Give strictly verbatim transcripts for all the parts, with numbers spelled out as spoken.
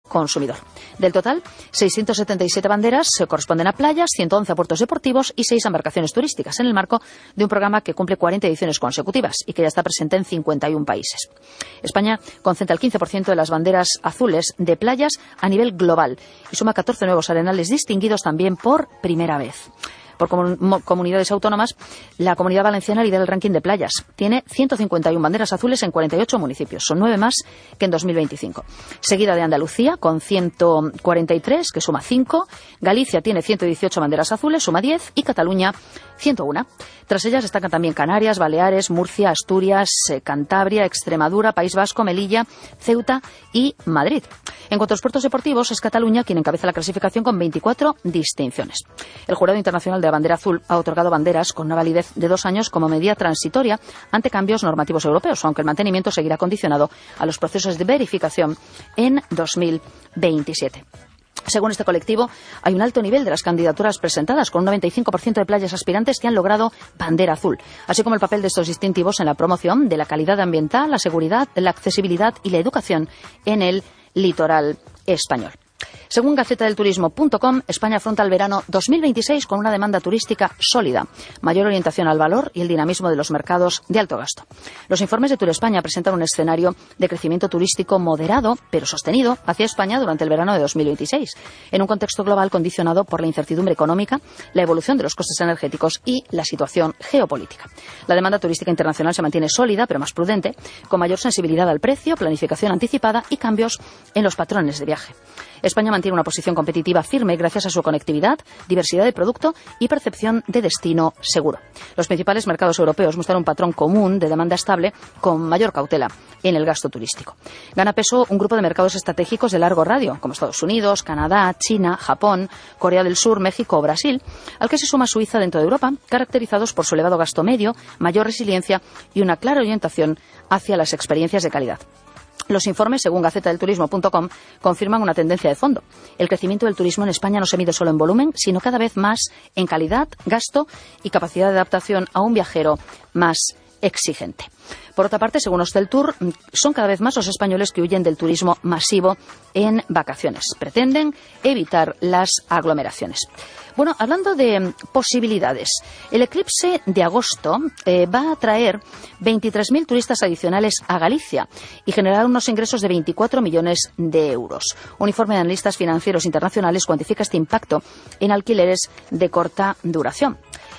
consumidor. Del total, seiscientas setenta y siete banderas se corresponden a playas, ciento once a puertos deportivos y seis a embarcaciones turísticas, en el marco de un programa que cumple cuarenta ediciones consecutivas y que ya está presente en cincuenta y uno países. España concentra el quince por ciento de las banderas azules de playas a nivel global y suma catorce nuevos arenales distinguidos también por primera vez. Por comun comunidades autónomas, la Comunidad Valenciana lidera el ranking de playas. Tiene ciento cincuenta y uno banderas azules en cuarenta y ocho municipios. Son nueve más que en dos mil veinticinco. Seguida de Andalucía, con ciento cuarenta y tres, que suma cinco. Galicia tiene ciento dieciocho banderas azules, suma diez. Y Cataluña, ciento uno. Tras ellas destacan también Canarias, Baleares, Murcia, Asturias, eh, Cantabria, Extremadura, País Vasco, Melilla, Ceuta y Madrid. En cuanto a los puertos deportivos, es Cataluña quien encabeza la clasificación con veinticuatro distinciones. El Jurado Internacional de la Bandera Azul ha otorgado banderas con una validez de dos años como medida transitoria ante cambios normativos europeos, aunque el mantenimiento seguirá condicionado a los procesos de verificación en dos mil veintisiete. Según este colectivo, hay un alto nivel de las candidaturas presentadas, con un noventa y cinco por ciento de playas aspirantes que han logrado bandera azul, así como el papel de estos distintivos en la promoción de la calidad ambiental, la seguridad, la accesibilidad y la educación en el litoral español. Según Gaceta del Turismo punto com, España afronta el verano dos mil veintiséis con una demanda turística sólida, mayor orientación al valor y el dinamismo de los mercados de alto gasto. Los informes de Turespaña presentan un escenario de crecimiento turístico moderado, pero sostenido, hacia España durante el verano de dos mil veintiséis, en un contexto global condicionado por la incertidumbre económica, la evolución de los costes energéticos y la situación geopolítica. La demanda turística internacional se mantiene sólida, pero más prudente, con mayor sensibilidad al precio, planificación anticipada y cambios en los patrones de viaje. España mantiene una posición competitiva firme gracias a su conectividad, diversidad de producto y percepción de destino seguro. Los principales mercados europeos muestran un patrón común de demanda estable con mayor cautela en el gasto turístico. Gana peso un grupo de mercados estratégicos de largo radio, como Estados Unidos, Canadá, China, Japón, Corea del Sur, México o Brasil, al que se suma Suiza dentro de Europa, caracterizados por su elevado gasto medio, mayor resiliencia y una clara orientación hacia las experiencias de calidad. Los informes, según Gaceta del Turismo punto com, confirman una tendencia de fondo. El crecimiento del turismo en España no se mide solo en volumen, sino cada vez más en calidad, gasto y capacidad de adaptación a un viajero más exigente. Por otra parte, según Hosteltour, son cada vez más los españoles que huyen del turismo masivo en vacaciones. Pretenden evitar las aglomeraciones. Bueno, hablando de posibilidades, el eclipse de agosto eh, va a traer veintitrés mil turistas adicionales a Galicia y generar unos ingresos de veinticuatro millones de euros. Un informe de analistas financieros internacionales cuantifica este impacto en alquileres de corta duración.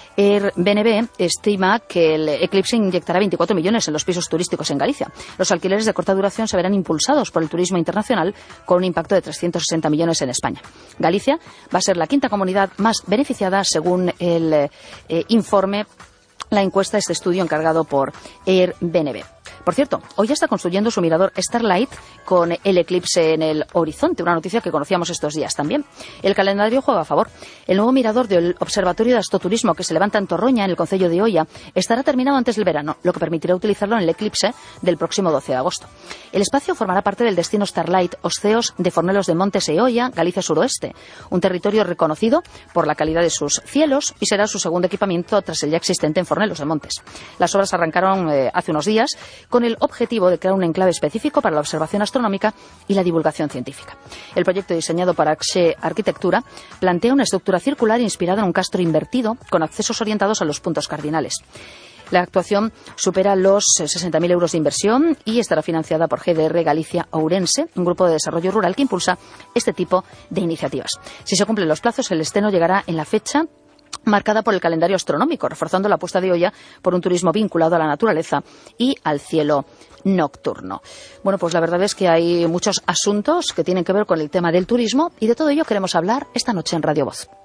Airbnb estima que el eclipse inyectará veinticuatro millones en los pisos turísticos en Galicia. Los alquileres de corta duración se verán impulsados por el turismo internacional con un impacto de trescientos sesenta millones en España. Galicia va a ser la quinta comunidad más beneficiada según el eh, informe, la encuesta, este estudio encargado por Airbnb. Por cierto, hoy ya está construyendo su mirador Starlight con el eclipse en el horizonte, una noticia que conocíamos estos días también. El calendario juega a favor. El nuevo mirador del Observatorio de Astroturismo que se levanta en Torroña, en el concello de Oia, estará terminado antes del verano, lo que permitirá utilizarlo en el eclipse del próximo doce de agosto. El espacio formará parte del destino Starlight Osceos de Fornelos de Montes e Oia, Galicia Suroeste, un territorio reconocido por la calidad de sus cielos y será su segundo equipamiento tras el ya existente en Fornelos de Montes. Las obras arrancaron eh, hace unos días con el objetivo de crear un enclave específico para la observación astronómica y la divulgación científica. El proyecto, diseñado por Axe Arquitectura, plantea una estructura circular inspirada en un castro invertido con accesos orientados a los puntos cardinales. La actuación supera los sesenta mil euros de inversión y estará financiada por G D R Galicia Ourense, un grupo de desarrollo rural que impulsa este tipo de iniciativas. Si se cumplen los plazos, el estreno llegará en la fecha marcada por el calendario astronómico, reforzando la apuesta de Oia por un turismo vinculado a la naturaleza y al cielo nocturno. Bueno, pues la verdad es que hay muchos asuntos que tienen que ver con el tema del turismo y de todo ello queremos hablar esta noche en Radio Voz.